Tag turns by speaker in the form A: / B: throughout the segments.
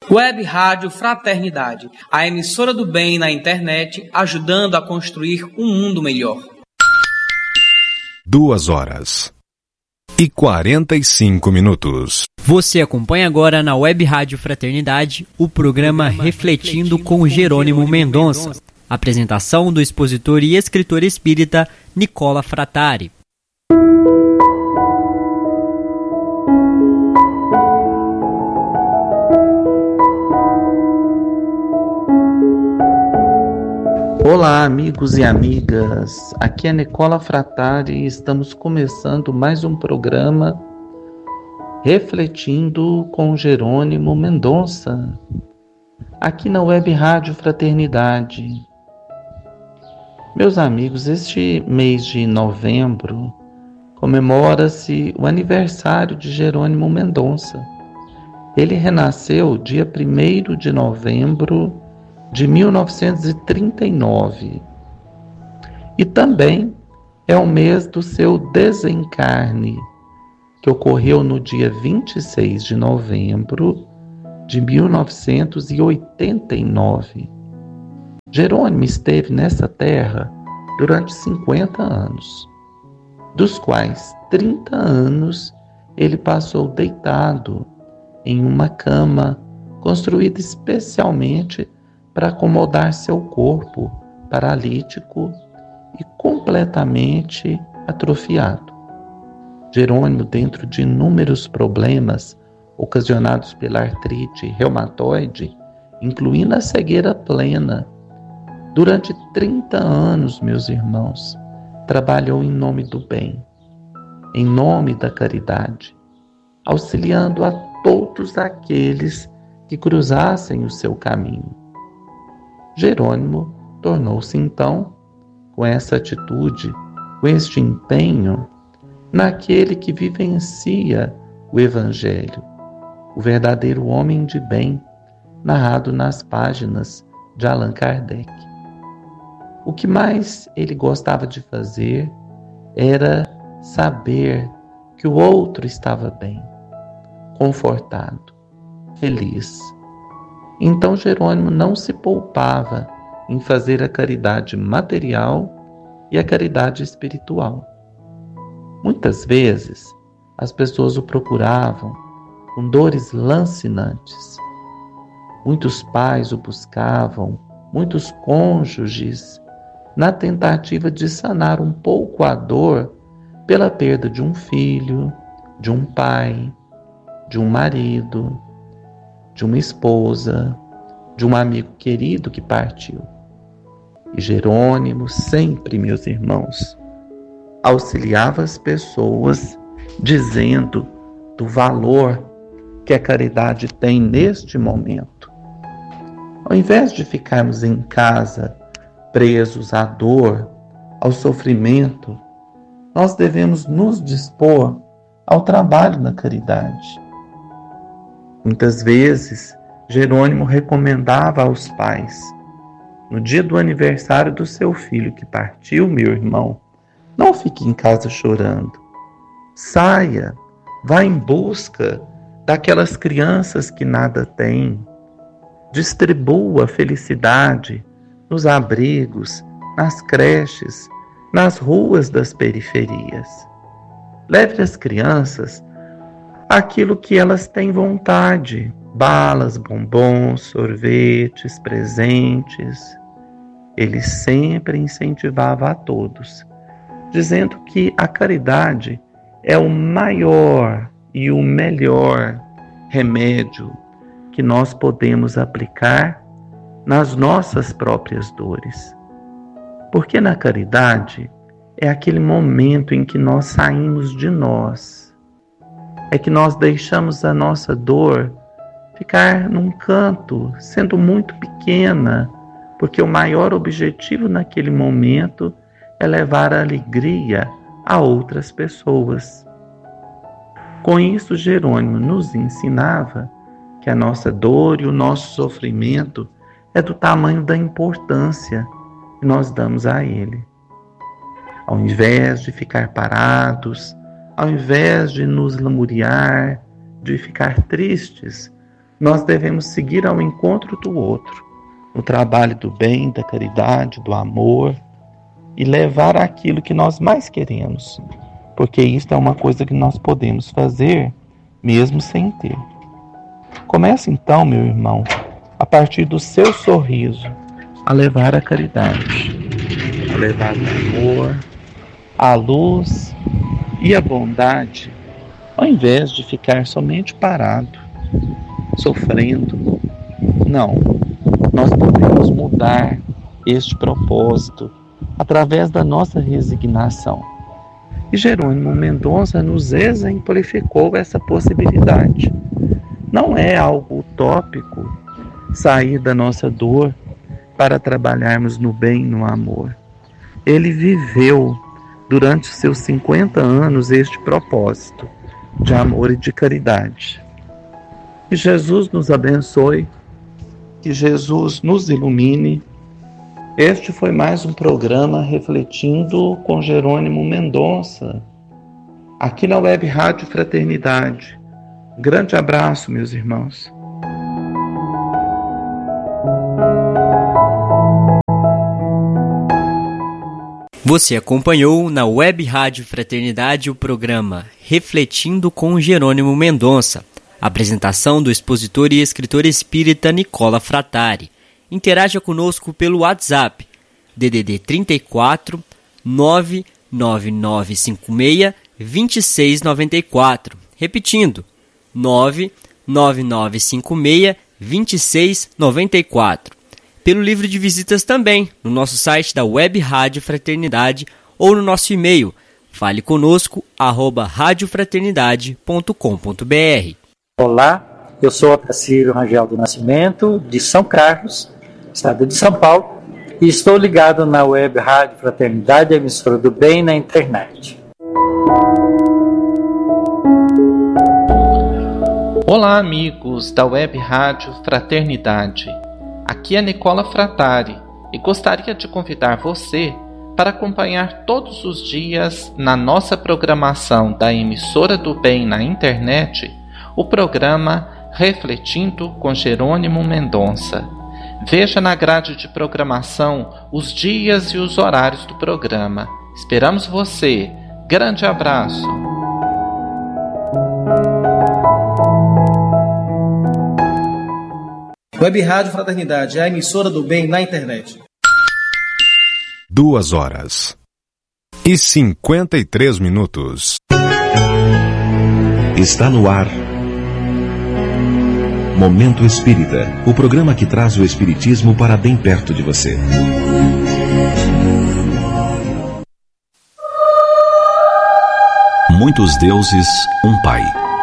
A: Web Rádio Fraternidade, a emissora do bem na internet, ajudando a construir um mundo melhor.
B: 2h45.
C: Você acompanha agora na Web Rádio Fraternidade o programa Refletindo com Jerônimo Mendonça. Apresentação do expositor e escritor espírita Nicola Frattari.
D: Olá, amigos e amigas, aqui é Nicola Frattari e estamos começando mais um programa Refletindo com Jerônimo Mendonça, aqui na Web Rádio Fraternidade. Meus amigos, este mês de novembro comemora-se o aniversário de Jerônimo Mendonça. Ele renasceu dia 1º de novembro de 1939. E também é o mês do seu desencarne, que ocorreu no dia 26 de novembro de 1989. Jerônimo esteve nessa terra durante 50 anos, dos quais 30 anos ele passou deitado em uma cama construída especialmente para acomodar seu corpo paralítico e completamente atrofiado. Jerônimo, dentro de inúmeros problemas ocasionados pela artrite reumatoide, incluindo a cegueira plena, durante 30 anos, meus irmãos, trabalhou em nome do bem, em nome da caridade, auxiliando a todos aqueles que cruzassem o seu caminho. Jerônimo tornou-se então, com essa atitude, com este empenho, naquele que vivencia o Evangelho, o verdadeiro homem de bem, narrado nas páginas de Allan Kardec. O que mais ele gostava de fazer era saber que o outro estava bem, confortado, feliz. Então Jerônimo não se poupava em fazer a caridade material e a caridade espiritual. Muitas vezes as pessoas o procuravam com dores lancinantes. Muitos pais o buscavam, muitos cônjuges, na tentativa de sanar um pouco a dor pela perda de um filho, de um pai, de um marido, de uma esposa, de um amigo querido que partiu. E Jerônimo sempre, meus irmãos, auxiliava as pessoas dizendo do valor que a caridade tem neste momento. Ao invés de ficarmos em casa presos à dor, ao sofrimento, nós devemos nos dispor ao trabalho na caridade. Muitas vezes, Jerônimo recomendava aos pais, no dia do aniversário do seu filho que partiu, meu irmão, não fique em casa chorando. Saia, vá em busca daquelas crianças que nada têm. Distribua a felicidade nos abrigos, nas creches, nas ruas das periferias. Leve as crianças aquilo que elas têm vontade, balas, bombons, sorvetes, presentes. Ele sempre incentivava a todos, dizendo que a caridade é o maior e o melhor remédio que nós podemos aplicar nas nossas próprias dores. Porque na caridade é aquele momento em que nós saímos de nós, é que nós deixamos a nossa dor ficar num canto, sendo muito pequena, porque o maior objetivo naquele momento é levar a alegria a outras pessoas. Com isso, Jerônimo nos ensinava que a nossa dor e o nosso sofrimento é do tamanho da importância que nós damos a ele. Ao invés de ficar parados, ao invés de nos lamuriar, de ficar tristes, nós devemos seguir ao encontro do outro, no trabalho do bem, da caridade, do amor, e levar aquilo que nós mais queremos, porque isso é uma coisa que nós podemos fazer mesmo sem ter. Comece então, meu irmão, a partir do seu sorriso, a levar a caridade, a levar o amor, a luz e a bondade, ao invés de ficar somente parado, sofrendo. Não, nós podemos mudar este propósito através da nossa resignação. E Jerônimo Mendonça nos exemplificou essa possibilidade. Não é algo utópico sair da nossa dor para trabalharmos no bem e no amor. Ele viveu durante os seus 50 anos este propósito de amor e de caridade. Que Jesus nos abençoe, que Jesus nos ilumine. Este foi mais um programa Refletindo com Jerônimo Mendonça, aqui na Web Rádio Fraternidade. Grande abraço, meus irmãos.
C: Você acompanhou na Web Rádio Fraternidade o programa Refletindo com Jerônimo Mendonça. Apresentação do expositor e escritor espírita Nicola Frattari. Interaja conosco pelo WhatsApp DDD 34 99956 2694. Repetindo, 99956 2694. Pelo livro de visitas também, no nosso site da Web Rádio Fraternidade ou no nosso e-mail, faleconosco@radiofraternidade.com.br.
E: Olá, eu sou Otacílio Rangel do Nascimento, de São Carlos, estado de São Paulo, e estou ligado na Web Rádio Fraternidade, emissora do bem na internet.
D: Olá, amigos da Web Rádio Fraternidade. Aqui é Nicola Frattari e gostaria de convidar você para acompanhar todos os dias na nossa programação da emissora do bem na internet o programa Refletindo com Jerônimo Mendonça. Veja na grade de programação os dias e os horários do programa. Esperamos você. Grande abraço.
A: Web Rádio Fraternidade, a emissora do bem na internet.
B: 2h53.
F: Está no ar Momento Espírita, o programa que traz o Espiritismo para bem perto de você. Muitos deuses, um pai.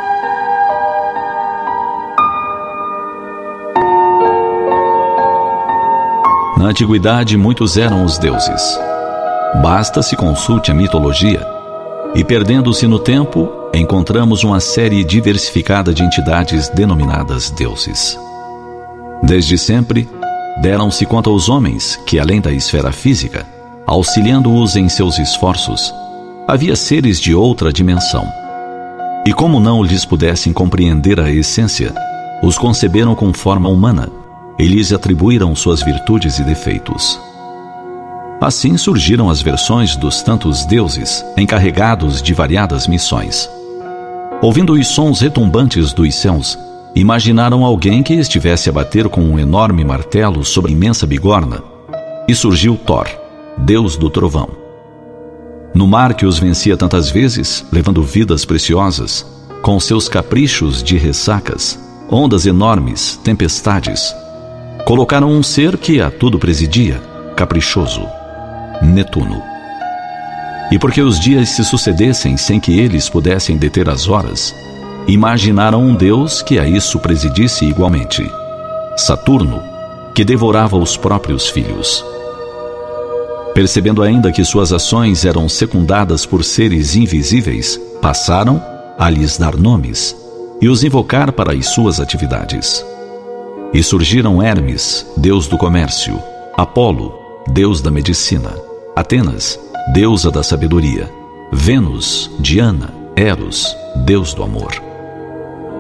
F: Na antiguidade, muitos eram os deuses. Basta se consulte a mitologia, e perdendo-se no tempo, encontramos uma série diversificada de entidades denominadas deuses. Desde sempre, deram-se conta aos homens que, além da esfera física, auxiliando-os em seus esforços, havia seres de outra dimensão. E como não lhes pudessem compreender a essência, os conceberam com forma humana e lhes atribuíram suas virtudes e defeitos. Assim surgiram as versões dos tantos deuses encarregados de variadas missões. Ouvindo os sons retumbantes dos céus, imaginaram alguém que estivesse a bater com um enorme martelo sobre a imensa bigorna, e surgiu Thor, deus do trovão. No mar que os vencia tantas vezes, levando vidas preciosas, com seus caprichos de ressacas, ondas enormes, tempestades, colocaram um ser que a tudo presidia, caprichoso, Netuno. E porque os dias se sucedessem sem que eles pudessem deter as horas, imaginaram um deus que a isso presidisse igualmente, Saturno, que devorava os próprios filhos. Percebendo ainda que suas ações eram secundadas por seres invisíveis, passaram a lhes dar nomes e os invocar para as suas atividades. E surgiram Hermes, deus do comércio, Apolo, deus da medicina, Atenas, deusa da sabedoria, Vênus, Diana, Eros, deus do amor.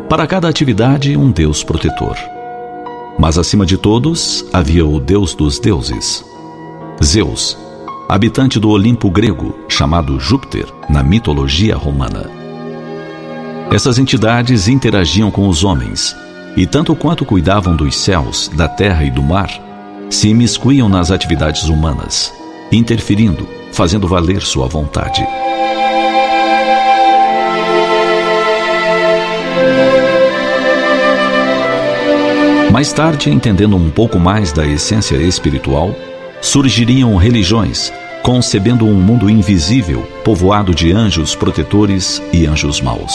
F: Para cada atividade, um deus protetor. Mas acima de todos, havia o deus dos deuses, Zeus, habitante do Olimpo grego, chamado Júpiter na mitologia romana. Essas entidades interagiam com os homens, e tanto quanto cuidavam dos céus, da terra e do mar, se imiscuíam nas atividades humanas, interferindo, fazendo valer sua vontade. Mais tarde, entendendo um pouco mais da essência espiritual, surgiriam religiões, concebendo um mundo invisível, povoado de anjos protetores e anjos maus.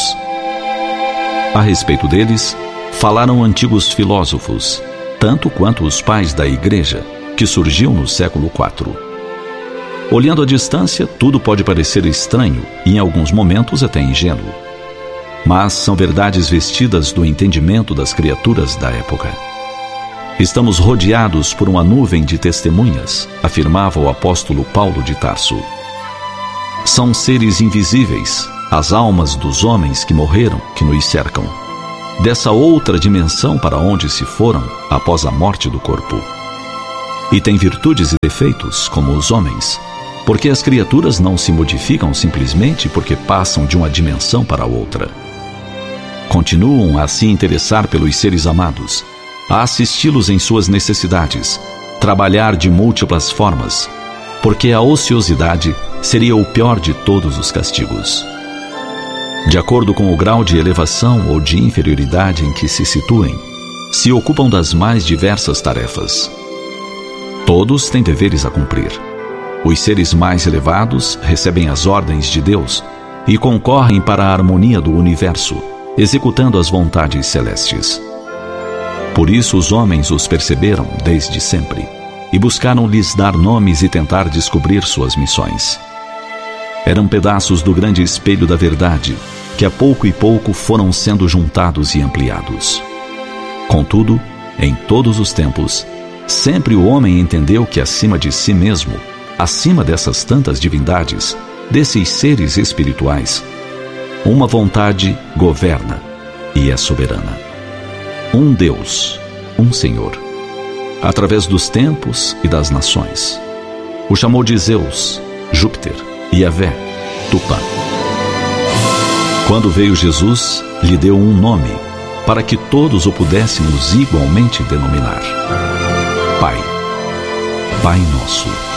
F: A respeito deles, falaram antigos filósofos, tanto quanto os pais da Igreja, que surgiu no século IV. Olhando à distância, tudo pode parecer estranho e, em alguns momentos, até ingênuo. Mas são verdades vestidas do entendimento das criaturas da época. Estamos rodeados por uma nuvem de testemunhas, afirmava o apóstolo Paulo de Tarso. São seres invisíveis, as almas dos homens que morreram, que nos cercam, dessa outra dimensão para onde se foram após a morte do corpo. E têm virtudes e defeitos, como os homens, porque as criaturas não se modificam simplesmente porque passam de uma dimensão para outra. Continuam a se interessar pelos seres amados, a assisti-los em suas necessidades, trabalhar de múltiplas formas, porque a ociosidade seria o pior de todos os castigos. De acordo com o grau de elevação ou de inferioridade em que se situem, se ocupam das mais diversas tarefas. Todos têm deveres a cumprir. Os seres mais elevados recebem as ordens de Deus e concorrem para a harmonia do universo, executando as vontades celestes. Por isso os homens os perceberam desde sempre e buscaram lhes dar nomes e tentar descobrir suas missões. Eram pedaços do grande espelho da verdade, que a pouco e pouco foram sendo juntados e ampliados. Contudo, em todos os tempos, sempre o homem entendeu que acima de si mesmo, acima dessas tantas divindades, desses seres espirituais, uma vontade governa e é soberana. Um Deus, um Senhor, através dos tempos e das nações. O chamou de Zeus, Júpiter, Yahvé, Tupã. Quando veio Jesus, lhe deu um nome, para que todos o pudéssemos igualmente denominar: Pai, Pai Nosso.